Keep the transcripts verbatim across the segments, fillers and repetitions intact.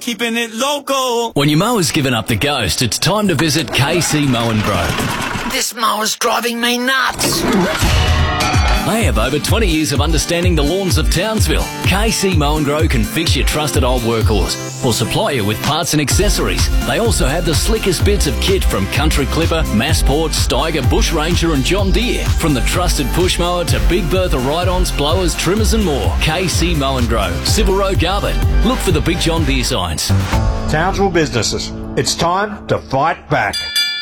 keeping it local. When your mower's given up the ghost, it's time to visit K C Mow and Grow. This mower's driving me nuts. They have over twenty years of understanding the lawns of Townsville. K C Mow and Grow can fix your trusted old workhorse or supply you with parts and accessories. They also have the slickest bits of kit from Country Clipper, Massport, Steiger, Bush Ranger and John Deere. From the trusted push mower to Big Bertha ride-ons, blowers, trimmers and more. K C Mow and Grow, Civil Road, Garbutt. Look for the big John Deere signs. Townsville businesses, it's time to fight back.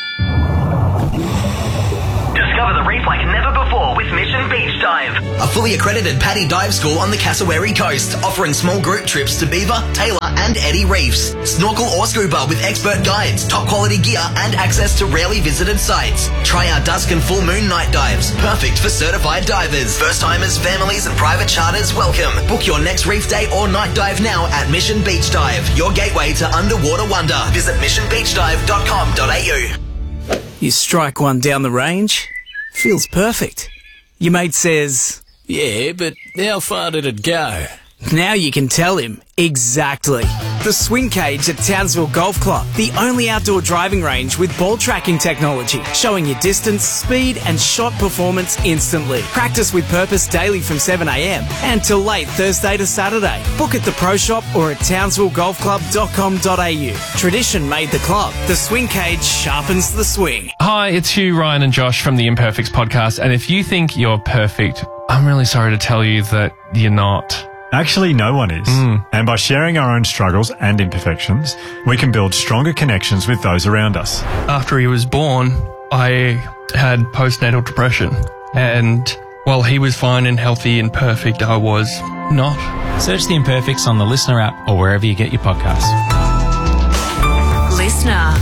Discover the reef like never before with Mission Beach Dive. A fully accredited PADI dive school on the Cassowary coast, offering small group trips to Beaver, Taylor and Eddie reefs. Snorkel or scuba with expert guides, top quality gear and access to rarely visited sites. Try our dusk and full moon night dives, perfect for certified divers. First timers, families and private charters welcome. Book your next reef day or night dive now at Mission Beach Dive, your gateway to underwater wonder. Visit mission beach dive dot com dot a u. You strike one down the range, feels perfect. Your mate says, Yeah, but how far did it go? now you can tell him exactly. The Swing Cage at Townsville Golf Club, the only outdoor driving range with ball tracking technology, showing you distance, speed and shot performance instantly. Practice with purpose daily from seven a m and till late Thursday to Saturday. Book at the Pro Shop or at townsville golf club dot com dot a u. Tradition made the club. The Swing Cage sharpens the swing. Hi, it's Hugh, Ryan and Josh from the Imperfects podcast, and if you think you're perfect, I'm really sorry to tell you that you're not. Actually, no one is. Mm. And by sharing our own struggles and imperfections, we can build stronger connections with those around us. After he was born, I had postnatal depression. And while he was fine and healthy and perfect, I was not. Search The Imperfects on the Listener app or wherever you get your podcasts. Listener.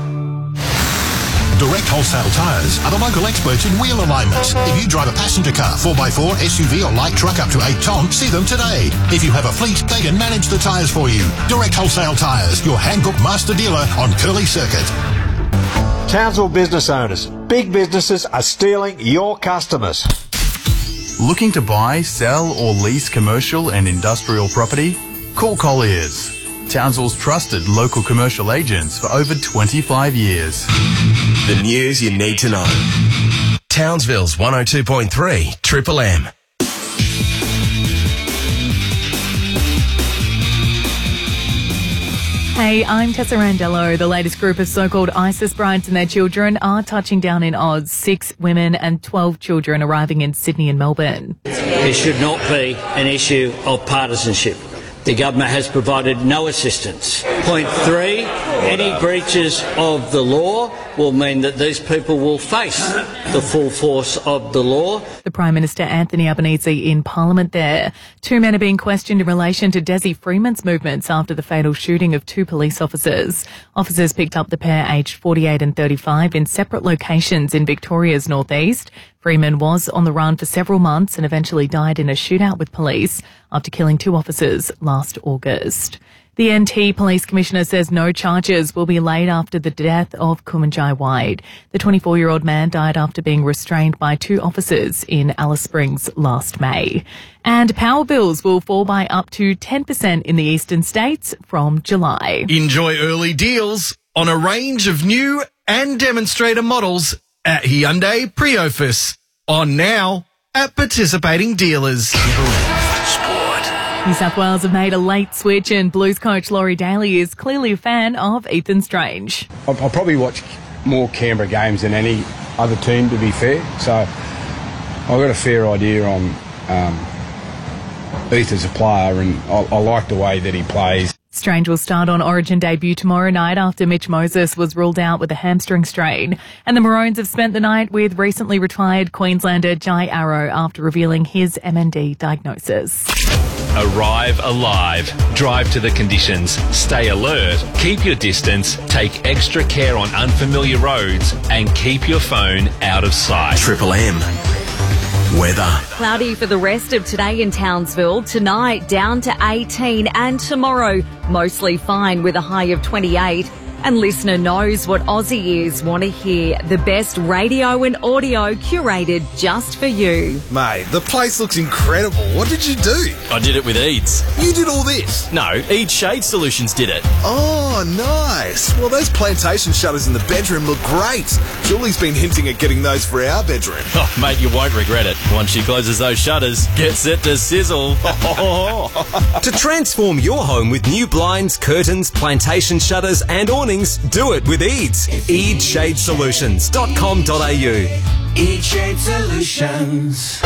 Direct Wholesale Tyres are the local experts in wheel alignment. If you drive a passenger car, four by four, S U V or light truck up to eight tonne, see them today. If you have a fleet, they can manage the tyres for you. Direct Wholesale Tyres, your Hankook master dealer on Curly Circuit. Townsville business owners, big businesses are stealing your customers. Looking to buy, sell or lease commercial and industrial property? Call Colliers, Townsville's trusted local commercial agents for over twenty-five years. The news you need to know. Townsville's one oh two point three Triple M. Hey, I'm Tessa Randello. The latest group of so-called ISIS brides and their children are touching down in Oz. Six women and twelve children arriving in Sydney and Melbourne. There should not be an issue of partisanship. The government has provided no assistance. Point three, any breaches of the law will mean that these people will face the full force of the law. The Prime Minister Anthony Albanese in Parliament there. Two men are being questioned in relation to Desi Freeman's movements after the fatal shooting of two police officers. Officers picked up the pair aged forty-eight and thirty-five in separate locations in Victoria's northeast. Freeman was on the run for several months and eventually died in a shootout with police after killing two officers last August. The N T Police Commissioner says no charges will be laid after the death of Kumanjai Wade. The twenty-four-year-old man died after being restrained by two officers in Alice Springs last May. And power bills will fall by up to ten percent in the eastern states from July. Enjoy early deals on a range of new and demonstrator models at Hyundai Priofus. On now at participating dealers. New South Wales have made a late switch and Blues coach Laurie Daly is clearly a fan of Ethan Strange. I'll, I'll probably watch more Canberra games than any other team, to be fair. So I've got a fair idea on um, Ethan as a player, and I, I like the way that he plays. Strange will start on Origin debut tomorrow night after Mitch Moses was ruled out with a hamstring strain. And the Maroons have spent the night with recently retired Queenslander Jai Arrow after revealing his M N D diagnosis. Arrive alive. Drive to the conditions. Stay alert. Keep your distance. Take extra care on unfamiliar roads and keep your phone out of sight. Triple M. Weather. Cloudy for the rest of today in Townsville. Tonight down to eighteen and tomorrow mostly fine with a high of twenty-eight. And listener knows what Aussie ears want to hear. The best radio and audio curated just for you. Mate, the place looks incredible. What did you do? I did it with Eads. You did all this? No, Eads Shade Solutions did it. Oh, nice. Well, those plantation shutters in the bedroom look great. Julie's been hinting at getting those for our bedroom. Oh, mate, you won't regret it. Once she closes those shutters, get set to sizzle. To transform your home with new blinds, curtains, plantation shutters and awnings, do it with Eads. eads shade solutions dot com dot a u. Eads Shade Solutions.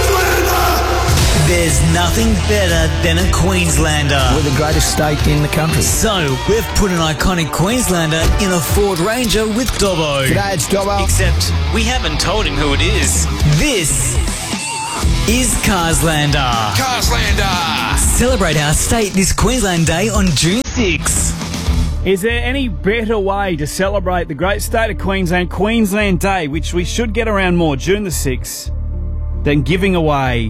There's nothing better than a Queenslander. We're the greatest state in the country. So, we've put an iconic Queenslander in a Ford Ranger with Dobbo. G'day, it's Dobbo. Except, we haven't told him who it is. This is Carslander. Carslander! Celebrate our state this Queensland Day on June sixth. Is there any better way to celebrate the great state of Queensland, Queensland Day, which we should get around more, June the sixth, than giving away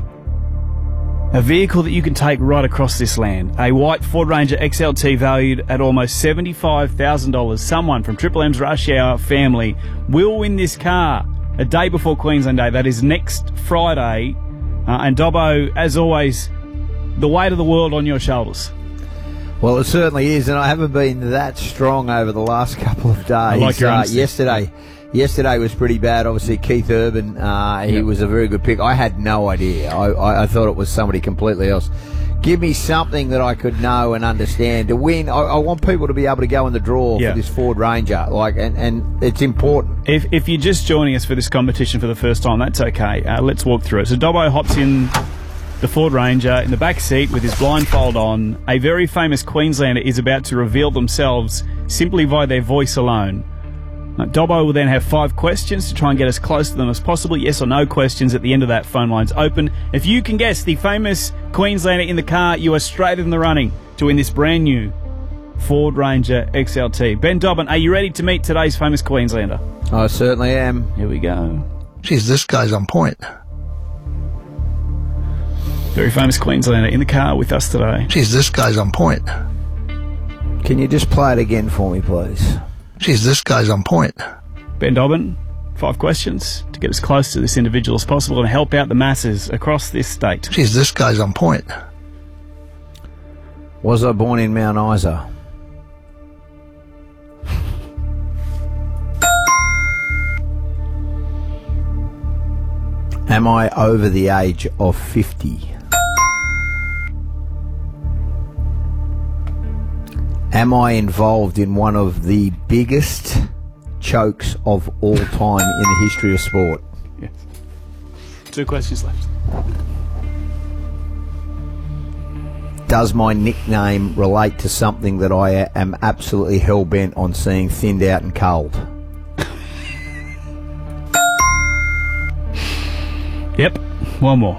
a vehicle that you can take right across this land? A white Ford Ranger X L T valued at almost seventy-five thousand dollars. Someone from Triple M's Rush Hour family will win this car a day before Queensland Day. That is next Friday. Uh, and Dobbo, as always, the weight of the world on your shoulders. Well, it certainly is, and I haven't been that strong over the last couple of days. I like your uh, honesty. yesterday, yesterday was pretty bad. Obviously, Keith Urban, uh, he Yep. was a very good pick. I had no idea. I, I, I thought it was somebody completely else. Give me something that I could know and understand. To win, I, I want people to be able to go in the draw Yeah. for this Ford Ranger, like, and, and it's important. If if you're just joining us for this competition for the first time, that's okay. Uh, let's walk through it. So Dobbo hops in the Ford Ranger in the back seat with his blindfold on. A very famous Queenslander is about to reveal themselves simply by their voice alone. Uh, Dobbo will then have five questions to try and get as close to them as possible. Yes or no questions at the end of that. Phone line's open. If you can guess the famous Queenslander in the car, you are straight in the running to win this brand new Ford Ranger X L T. Ben Dobbin, are you ready to meet today's famous Queenslander? I certainly am. Here we go. Geez, this guy's on point. Very famous Queenslander in the car with us today. Geez, this guy's on point. Can you just play it again for me, please? Geez, this guy's on point. Ben Dobbin, five questions to get as close to this individual as possible and help out the masses across this state. Geez, this guy's on point. Was I born in Mount Isa? Am I over the age of fifty? Am I involved in one of the biggest chokes of all time in the history of sport? Yes. Two questions left. Does my nickname relate to something that I am absolutely hell-bent on seeing thinned out and cold? Yep. One more.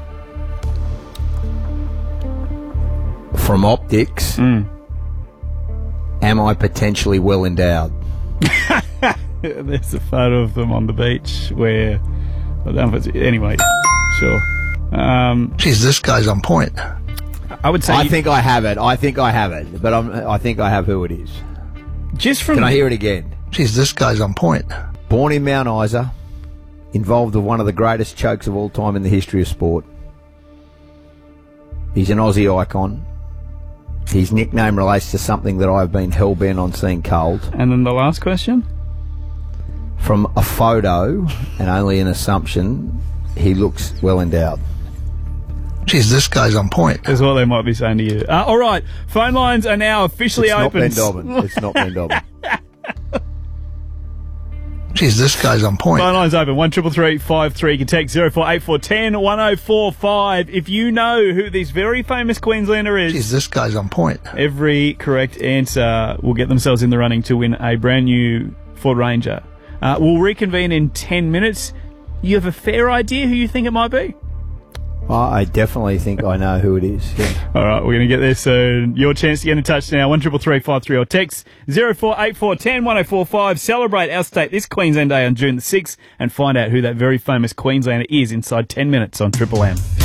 From optics, mm. am I potentially well endowed? There's a photo of them on the beach where... I don't know if it's, anyway, sure. Um, Geez, this guy's on point. I would say... I you, think I have it. I think I have it. But I'm, I think I have who it is. Just from... Can I hear it again? Geez, this guy's on point. Born in Mount Isa, involved with one of the greatest chokes of all time in the history of sport. He's an Aussie icon. His nickname relates to something that I've been hell-bent on seeing cold. And then the last question? From a photo, and only an assumption, he looks well endowed. Geez, this guy's on point. Is what they might be saying to you. Uh, all right, phone lines are now officially it's open. It's not Ben Dobbin. It's not Ben Dobbin. Geez, this guy's on point. Phone lines open. One triple three five three. You can text zero four eight four ten one zero four five. If you know who this very famous Queenslander is, Geez, this guy's on point. Every correct answer will get themselves in the running to win a brand new Ford Ranger. Uh, we'll reconvene in ten minutes. You have a fair idea who you think it might be? Oh, I definitely think I know who it is. Yeah. All right, we're going to get there soon. Your chance to get in touch now. One triple three five three or text zero four eight four ten one zero four five. Celebrate our state this Queensland Day on June the sixth and find out who that very famous Queenslander is inside ten minutes on Triple M.